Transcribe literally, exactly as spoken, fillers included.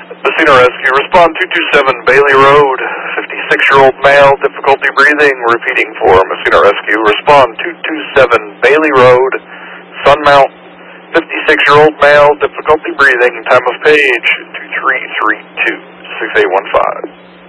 Messina Rescue, respond two two seven Bailey Road, fifty-six-year-old male, difficulty breathing, repeating for Messina Rescue, respond two two seven Bailey Road, Sunmount, fifty-six-year-old male, difficulty breathing, time of page two three three two, six eight one five.